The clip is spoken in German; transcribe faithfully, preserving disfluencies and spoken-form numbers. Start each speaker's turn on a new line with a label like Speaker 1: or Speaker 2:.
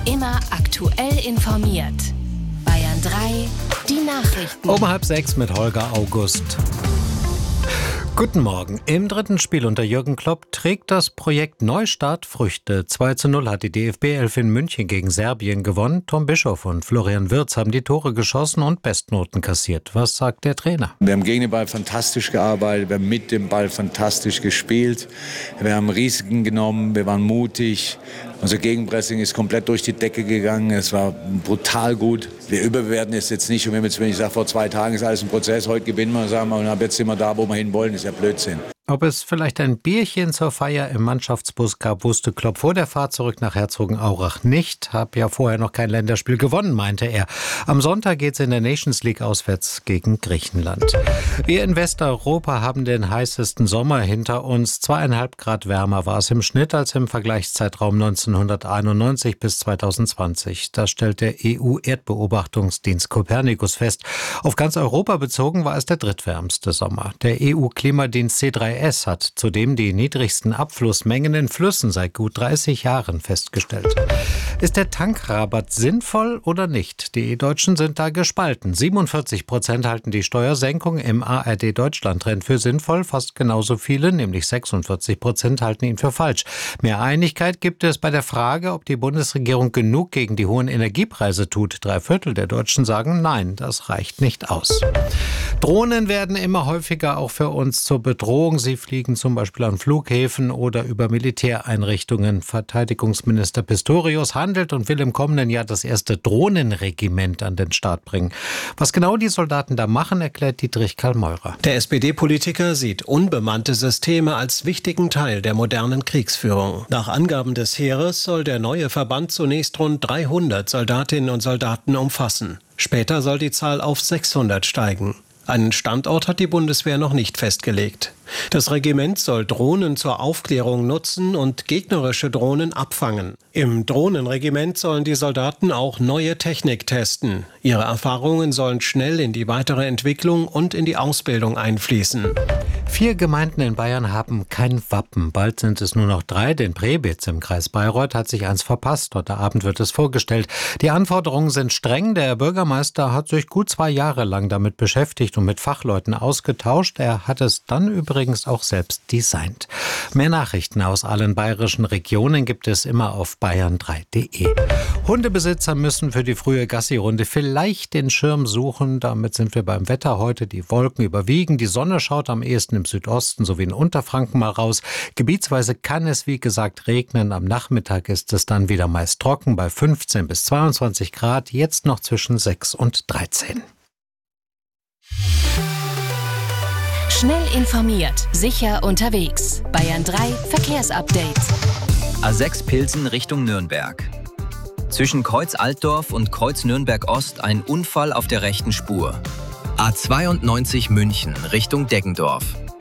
Speaker 1: Immer aktuell informiert. Bayern drei, die Nachrichten.
Speaker 2: Um halb sechs mit Holger August. Guten Morgen. Im dritten Spiel unter Jürgen Klopp trägt das Projekt Neustart Früchte. zwei zu null hat die D F B elf in München gegen Serbien gewonnen. Tom Bischoff und Florian Wirtz haben die Tore geschossen und Bestnoten kassiert. Was sagt der Trainer?
Speaker 3: Wir haben gegen den Ball fantastisch gearbeitet, wir haben mit dem Ball fantastisch gespielt. Wir haben Risiken genommen, wir waren mutig. Unser Gegenpressing ist komplett durch die Decke gegangen. Es war brutal gut. Wir überbewerten es jetzt nicht. Und wenn ich sage, vor zwei Tagen ist alles ein Prozess, heute gewinnen wir, sagen wir, und ab jetzt sind wir da, wo wir hin wollen, ist ja Blödsinn.
Speaker 2: Ob es vielleicht ein Bierchen zur Feier im Mannschaftsbus gab, wusste Klopp vor der Fahrt zurück nach Herzogenaurach nicht. Hab ja vorher noch kein Länderspiel gewonnen, meinte er. Am Sonntag geht's in der Nations League auswärts gegen Griechenland. Wir in Westeuropa haben den heißesten Sommer hinter uns. Zweieinhalb Grad wärmer war es im Schnitt als im Vergleichszeitraum neunzehnhunderteinundneunzig bis zweitausendzwanzig. Das stellt der E U-Erdbeobachtungsdienst Copernicus fest. Auf ganz Europa bezogen war es der drittwärmste Sommer. Der E U-Klimadienst C drei S hat zudem die niedrigsten Abflussmengen in Flüssen seit gut dreißig Jahren festgestellt. Ist der Tankrabatt sinnvoll oder nicht? Die Deutschen sind da gespalten. siebenundvierzig Prozent halten die Steuersenkung im A R D-Deutschland-Trend für sinnvoll. Fast genauso viele, nämlich sechsundvierzig Prozent, halten ihn für falsch. Mehr Einigkeit gibt es bei der Frage, ob die Bundesregierung genug gegen die hohen Energiepreise tut. Drei Viertel der Deutschen sagen, nein, das reicht nicht aus. Drohnen werden immer häufiger auch für uns zur Bedrohung. Sie fliegen zum Beispiel an Flughäfen oder über Militäreinrichtungen. Verteidigungsminister Pistorius handelt und will im kommenden Jahr das erste Drohnenregiment an den Start bringen. Was genau die Soldaten da machen, erklärt Dietrich Kallmeurer.
Speaker 4: Der S P D-Politiker sieht unbemannte Systeme als wichtigen Teil der modernen Kriegsführung. Nach Angaben des Heeres soll der neue Verband zunächst rund dreihundert Soldatinnen und Soldaten umfassen. Später soll die Zahl auf sechshundert steigen. Einen Standort hat die Bundeswehr noch nicht festgelegt. Das Regiment soll Drohnen zur Aufklärung nutzen und gegnerische Drohnen abfangen. Im Drohnenregiment sollen die Soldaten auch neue Technik testen. Ihre Erfahrungen sollen schnell in die weitere Entwicklung und in die Ausbildung einfließen.
Speaker 2: Vier Gemeinden in Bayern haben kein Wappen. Bald sind es nur noch drei. Den Prebitz im Kreis Bayreuth hat sich eins verpasst. Heute Abend wird es vorgestellt. Die Anforderungen sind streng. Der Bürgermeister hat sich gut zwei Jahre lang damit beschäftigt und mit Fachleuten ausgetauscht. Er hat es dann übrigens auch selbst designt. Mehr Nachrichten aus allen bayerischen Regionen gibt es immer auf bayern drei punkt de. Hundebesitzer müssen für die frühe Gassi-Runde vielleicht den Schirm suchen. Damit sind wir beim Wetter heute. Die Wolken überwiegen. Die Sonne schaut am ehesten im Südosten sowie in Unterfranken mal raus. Gebietsweise kann es, wie gesagt, regnen. Am Nachmittag ist es dann wieder meist trocken bei fünfzehn bis zweiundzwanzig Grad. Jetzt noch zwischen sechs und dreizehn.
Speaker 1: Schnell informiert, sicher unterwegs. Bayern drei Verkehrsupdate.
Speaker 5: A sechs Pilsen Richtung Nürnberg. Zwischen Kreuz Altdorf und Kreuz Nürnberg Ost ein Unfall auf der rechten Spur. A zweiundneunzig München Richtung Deggendorf.